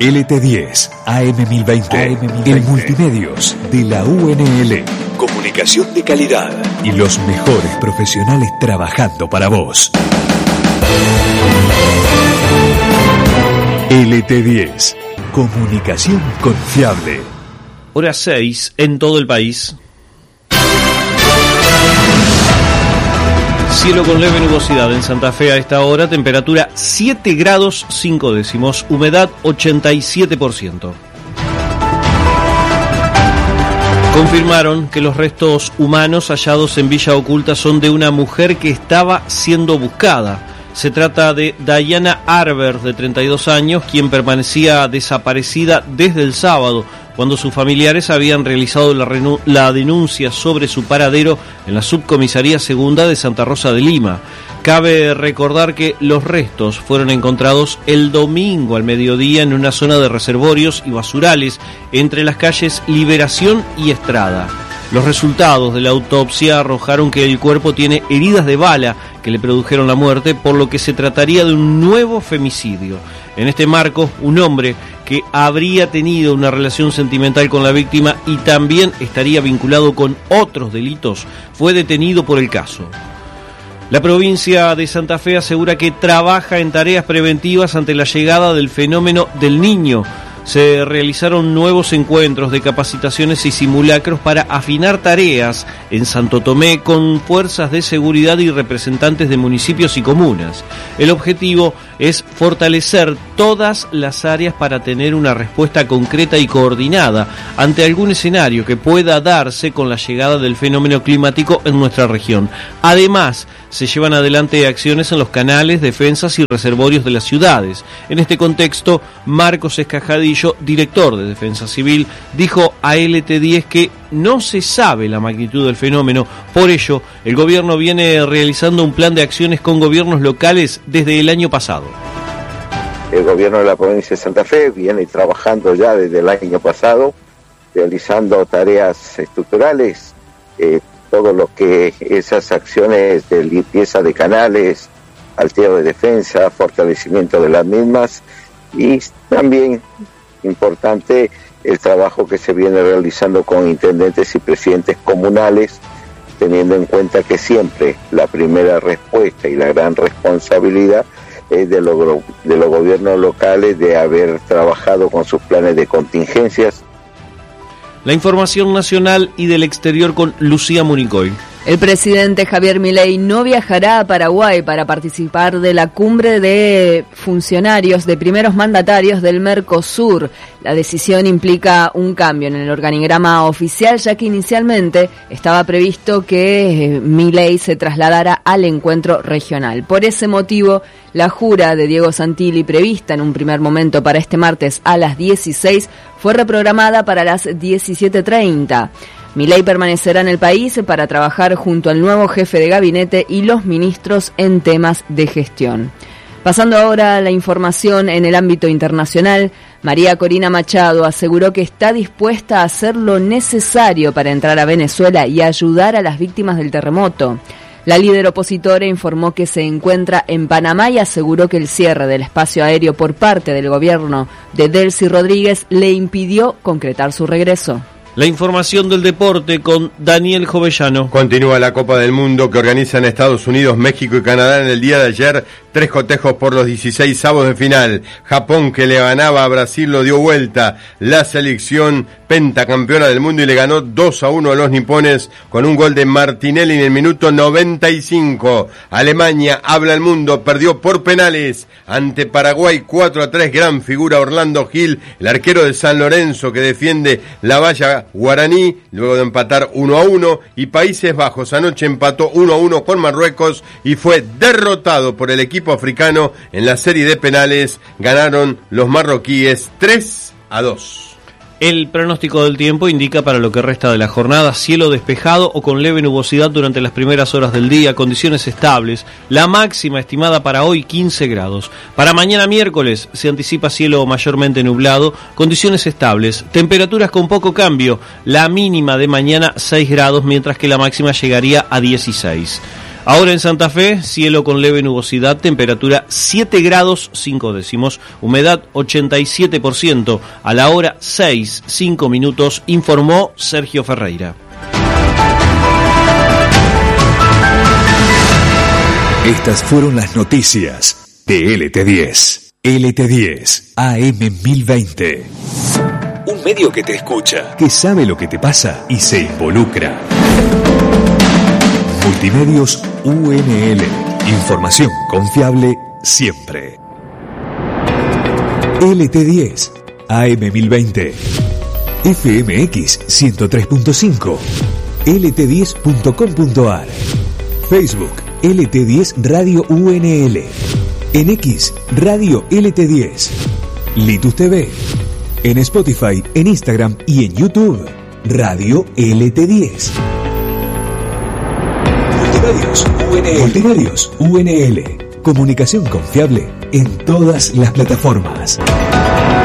LT10, AM1020, el Multimedios de la UNL. Comunicación de calidad y los mejores profesionales trabajando para vos. LT10, comunicación confiable. Hora 6 en todo el país. Cielo con leve nubosidad en Santa Fe a esta hora, temperatura 7 grados 5 décimos, humedad 87%. Confirmaron que los restos humanos hallados en Villa Oculta son de una mujer que estaba siendo buscada. Se trata de Dayana Arber, de 32 años, quien permanecía desaparecida desde el sábado, cuando sus familiares habían realizado la denuncia sobre su paradero en la Subcomisaría Segunda de Santa Rosa de Lima. Cabe recordar que los restos fueron encontrados el domingo al mediodía en una zona de reservorios y basurales entre las calles Liberación y Estrada. Los resultados de la autopsia arrojaron que el cuerpo tiene heridas de bala que le produjeron la muerte, por lo que se trataría de un nuevo femicidio. En este marco, un hombre que habría tenido una relación sentimental con la víctima y también estaría vinculado con otros delitos, fue detenido por el caso. La provincia de Santa Fe asegura que trabaja en tareas preventivas ante la llegada del fenómeno del Niño. Se realizaron nuevos encuentros de capacitaciones y simulacros para afinar tareas en Santo Tomé con fuerzas de seguridad y representantes de municipios y comunas. El objetivo es fortalecer todas las áreas para tener una respuesta concreta y coordinada ante algún escenario que pueda darse con la llegada del fenómeno climático en nuestra región. Además, se llevan adelante acciones en los canales, defensas y reservorios de las ciudades. En este contexto, Marcos Escajadillo, director de Defensa Civil, dijo a LT10 que no se sabe la magnitud del fenómeno. Por ello, el gobierno viene realizando un plan de acciones con gobiernos locales desde el año pasado. El gobierno de la provincia de Santa Fe viene trabajando ya desde el año pasado, realizando tareas estructurales, todo lo que esas acciones de limpieza de canales, alteo de defensa, fortalecimiento de las mismas, y también importante el trabajo que se viene realizando con intendentes y presidentes comunales, teniendo en cuenta que siempre la primera respuesta y la gran responsabilidad es de los gobiernos locales de haber trabajado con sus planes de contingencias. La información nacional y del exterior con Lucía Municoy. El presidente Javier Milei no viajará a Paraguay para participar de la cumbre de funcionarios de primeros mandatarios del Mercosur. La decisión implica un cambio en el organigrama oficial, ya que inicialmente estaba previsto que Milei se trasladara al encuentro regional. Por ese motivo, la jura de Diego Santilli, prevista en un primer momento para este martes a las 16, fue reprogramada para las 17:30. Milei permanecerá en el país para trabajar junto al nuevo jefe de gabinete y los ministros en temas de gestión. Pasando ahora a la información en el ámbito internacional, María Corina Machado aseguró que está dispuesta a hacer lo necesario para entrar a Venezuela y ayudar a las víctimas del terremoto. La líder opositora informó que se encuentra en Panamá y aseguró que el cierre del espacio aéreo por parte del gobierno de Delcy Rodríguez le impidió concretar su regreso. La información del deporte con Daniel Jovellano. Continúa la Copa del Mundo que organizan Estados Unidos, México y Canadá en el día de ayer. 3 cotejos por los 16avos de final. Japón, que le ganaba a Brasil, lo dio vuelta. La selección pentacampeona del mundo y le ganó 2-1 a los nipones con un gol de Martinelli en el minuto 95. Alemania habla el mundo, perdió por penales ante Paraguay 4-3. Gran figura Orlando Gil, el arquero de San Lorenzo que defiende la valla guaraní, luego de empatar 1-1. Y Países Bajos anoche empató 1-1 con Marruecos y fue derrotado por el equipo africano en la serie de penales. Ganaron los marroquíes 3-2. El pronóstico del tiempo indica para lo que resta de la jornada cielo despejado o con leve nubosidad durante las primeras horas del día, condiciones estables. La máxima estimada para hoy 15 grados. Para mañana miércoles se anticipa cielo mayormente nublado, condiciones estables, temperaturas con poco cambio. La mínima de mañana 6 grados, mientras que la máxima llegaría a 16. Ahora en Santa Fe, cielo con leve nubosidad, temperatura 7 grados 5 décimos, humedad 87%, a la hora 6:05 minutos, informó Sergio Ferreira. Estas fueron las noticias de LT10. LT10 AM 1020. Un medio que te escucha, que sabe lo que te pasa y se involucra. Multimedios UNL. Información confiable siempre. LT10 AM 1020. FMX 103.5. LT10.com.ar. Facebook LT10 Radio UNL. En X Radio LT10. Litus TV. En Spotify, en Instagram y en YouTube Radio LT10. Multimedios UNL. Comunicación confiable en todas las plataformas.